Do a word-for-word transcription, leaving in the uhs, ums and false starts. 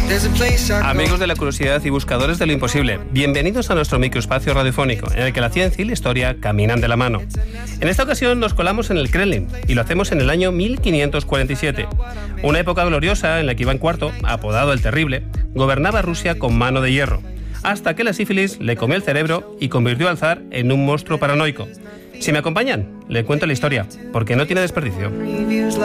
Amigos de la curiosidad y buscadores de lo imposible, bienvenidos a nuestro microespacio radiofónico, en el que la ciencia y la historia caminan de la mano. En esta ocasión nos colamos en el Kremlin, y lo hacemos en el año mil quinientos cuarenta y siete, una época gloriosa en la que Iván cuarto, apodado el Terrible, gobernaba Rusia con mano de hierro, hasta que la sífilis le comió el cerebro y convirtió al zar en un monstruo paranoico. Si me acompañan, le cuento la historia, porque no tiene desperdicio.